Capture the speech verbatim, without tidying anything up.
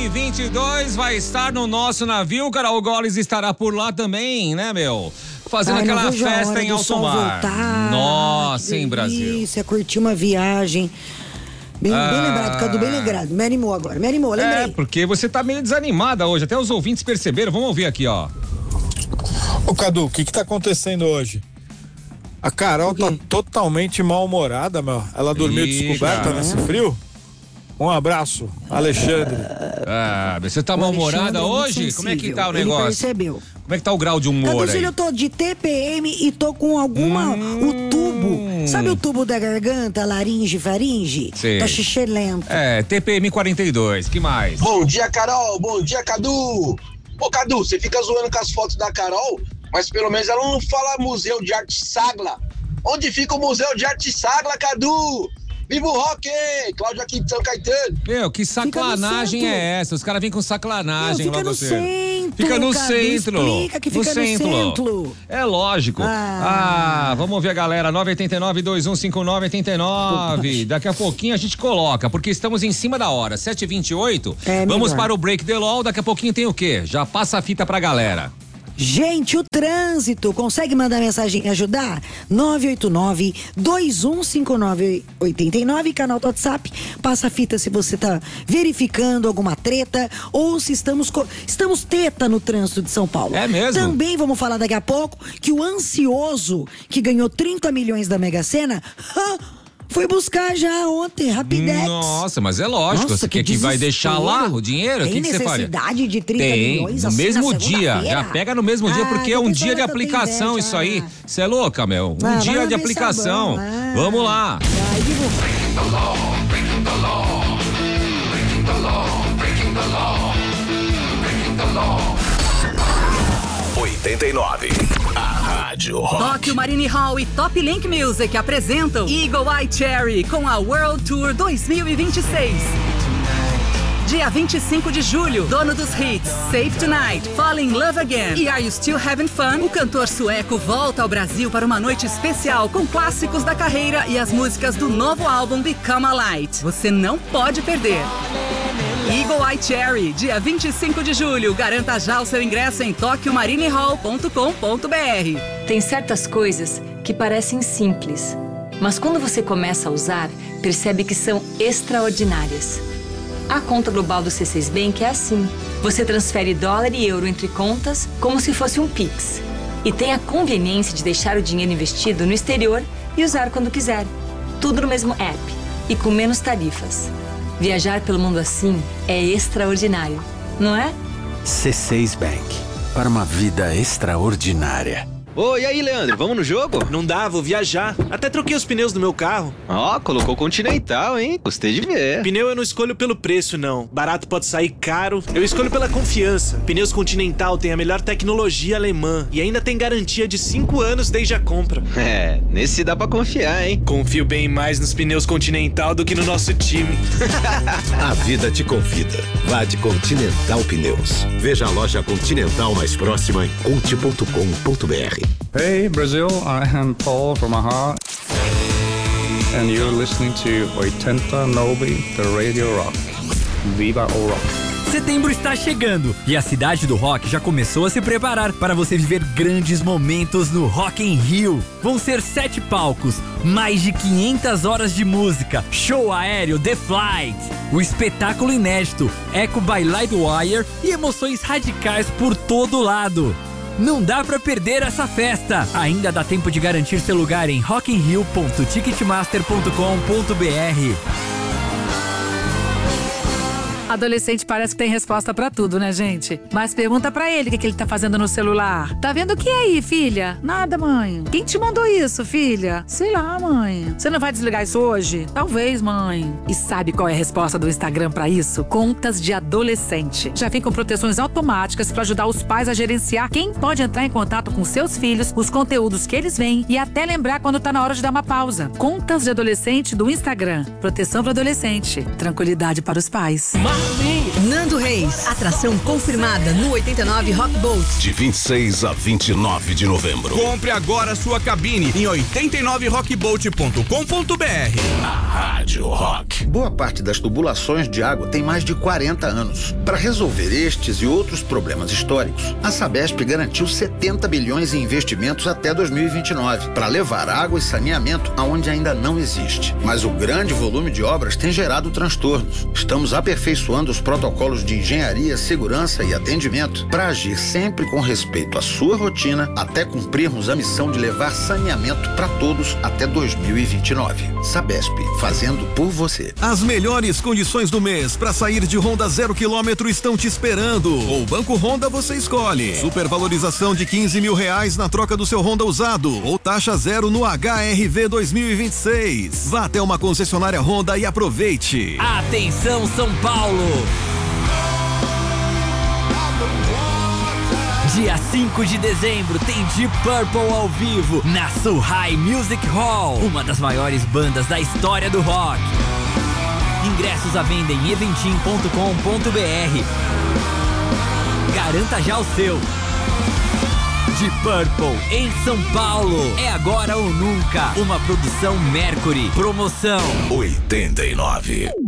e vinte e dois vai estar no nosso navio. Carol Goles estará por lá também, né, meu? Fazendo Ai, aquela festa em alto mar. Nossa, hein, Brasil? Isso, é curtir uma viagem. Bem, ah. bem lembrado, Cadu, bem lembrado. Me animou agora, me animou, lembrei. É, porque você tá meio desanimada hoje, até os ouvintes perceberam. Vamos ouvir aqui, ó. Ô, Cadu, o que que tá acontecendo hoje? A Carol tá totalmente mal-humorada, meu. Ela dormiu Ih, descoberta cara. nesse frio? Um abraço, Alexandre. Ah, você tá mal-humorada hoje? Como é que tá o negócio? Ele percebeu. Como é que tá o grau de humor aí? Eu tô de T P M e tô com alguma... Hum. O tubo, sabe o tubo da garganta, laringe, faringe? Sim. Tô xixelento. É, T P M quarenta e dois, que mais? Bom dia, Carol, bom dia, Cadu. Ô, Cadu, você fica zoando com as fotos da Carol, mas pelo menos ela não fala Museu de Arte Sagla. Onde fica o Museu de Arte Sagla, Cadu? Viva o rock! Cláudio aqui de São Caetano. Meu, que saclanagem é essa? Os caras vêm com saclanagem Meu, fica lá no você. Centro, fica no Cadu, centro. Explica que fica no centro. no centro. É lógico. Ah, ah vamos ver a galera. nove oito nove, dois um cinco nove, oito nove. Daqui a pouquinho a gente coloca, porque estamos em cima da hora. sete e vinte e oito. É, vamos melhor. para o break the law. Daqui a pouquinho tem o quê? Já passa a fita pra galera. Gente, o trânsito, consegue mandar mensagem e ajudar? nove oito nove, dois um cinco nove, oito nove, canal do WhatsApp. Passa a fita se você tá verificando alguma treta ou se estamos, estamos teta no trânsito de São Paulo. É mesmo? Também vamos falar daqui a pouco que o ansioso que ganhou trinta milhões da Mega Sena... foi buscar já ontem, Rapidex. Nossa, mas é lógico. Nossa, você quer que, que vai deixar lá o dinheiro? O que, que você faria? Tem necessidade de trinta Tem, milhões no assim mesmo dia. Já pega no mesmo dia, ah, porque é um dia de aplicação isso aí. Você é louca, meu? Um ah, dia de aplicação. Ah. Vamos lá. oitenta e nove. A Rádio Rock. Tóquio Marine Hall e Top Link Music apresentam Eagle Eye Cherry com a World Tour dois mil e vinte e seis. Dia vinte e cinco de julho, dono dos hits Save Tonight, Fall in Love Again e Are You Still Having Fun? O cantor sueco volta ao Brasil para uma noite especial com clássicos da carreira e as músicas do novo álbum Become a Light. Você não pode perder. Eagle Eye Cherry, dia vinte e cinco de julho. Garanta já o seu ingresso em tóquio marine hall ponto com ponto b r. Tem certas coisas que parecem simples, mas quando você começa a usar, percebe que são extraordinárias. A conta global do C seis Bank é assim. Você transfere dólar e euro entre contas como se fosse um Pix. E tem a conveniência de deixar o dinheiro investido no exterior e usar quando quiser. Tudo no mesmo app e com menos tarifas. Viajar pelo mundo assim é extraordinário, não é? C seis Bank, para uma vida extraordinária. Ô, e aí, Leandro, vamos no jogo? Não dá, vou viajar. Até troquei os pneus do meu carro. Ó, oh, colocou Continental, hein? Gostei de ver. Pneu eu não escolho pelo preço, não. Barato pode sair caro. Eu escolho pela confiança. Pneus Continental tem a melhor tecnologia alemã e ainda tem garantia de cinco anos desde a compra. É, nesse dá pra confiar, hein? Confio bem mais nos pneus Continental do que no nosso time. A vida te convida. Vá de Continental Pneus. Veja a loja Continental mais próxima em conte ponto com ponto b r. Hey Brazil, I am Paul from Aha, and you're listening to oitenta e nove, the Radio Rock. Viva o rock! Setembro está chegando e a cidade do rock já começou a se preparar para você viver grandes momentos no Rock in Rio. Vão ser sete palcos, mais de quinhentas horas de música, show aéreo The Flight, o espetáculo inédito Echo by Lightwire e emoções radicais por todo lado. Não dá pra perder essa festa. Ainda dá tempo de garantir seu lugar em rock in rio ponto ticketmaster ponto com ponto b r. Adolescente parece que tem resposta pra tudo, né, gente? Mas pergunta pra ele o que, que ele tá fazendo no celular. Tá vendo o que aí, filha? Nada, mãe. Quem te mandou isso, filha? Sei lá, mãe. Você não vai desligar isso hoje? Talvez, mãe. E sabe qual é a resposta do Instagram pra isso? Contas de adolescente. Já vem com proteções automáticas pra ajudar os pais a gerenciar quem pode entrar em contato com seus filhos, os conteúdos que eles veem e até lembrar quando tá na hora de dar uma pausa. Contas de adolescente do Instagram. Proteção para adolescente. Tranquilidade para os pais. Marvin, Nando Reis, atração confirmada no oitenta e nove Rock Boat. De vinte e seis a vinte e nove de novembro. Compre agora sua cabine em oitenta e nove rock boat ponto com ponto b r. A Rádio Rock. Boa parte das tubulações de água tem mais de quarenta anos. Para resolver estes e outros problemas históricos, a Sabesp garantiu setenta bilhões em investimentos até dois mil e vinte e nove para levar água e saneamento aonde ainda não existe. Mas o grande volume de obras tem gerado transtornos. Estamos aperfeiçoando os protocolos de engenharia, segurança e atendimento para agir sempre com respeito à sua rotina até cumprirmos a missão de levar saneamento para todos até dois mil e vinte e nove. Sabesp, fazendo por você. As melhores condições do mês para sair de Honda zero quilômetro estão te esperando. O Banco Honda você escolhe. Supervalorização de quinze mil reais na troca do seu Honda usado ou taxa zero no H R V dois mil e vinte e seis. Vá até uma concessionária Honda e aproveite. Atenção São Paulo! Dia cinco de dezembro tem Deep Purple ao vivo na Sulhai Music Hall, uma das maiores bandas da história do rock. Ingressos à venda em eventim ponto com ponto b r. Garanta já o seu. Deep Purple em São Paulo. É agora ou nunca. Uma produção Mercury. Promoção oitenta e nove.